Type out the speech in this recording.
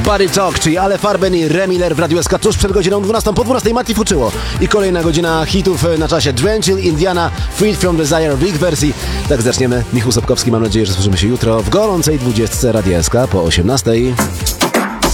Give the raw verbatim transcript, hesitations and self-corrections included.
Body Talk, czyli Ale Farben i Remiller w Radiu S K tuż przed godziną dwunastą. Po dwunastej Mati Fuczyło. I kolejna godzina hitów na czasie. Drenchill, Indiana, Freed from Desire w ich wersji. Tak zaczniemy. Michał Sobkowski, mam nadzieję, że słyszymy się jutro w gorącej dwudziestce Radia S K po osiemnastej.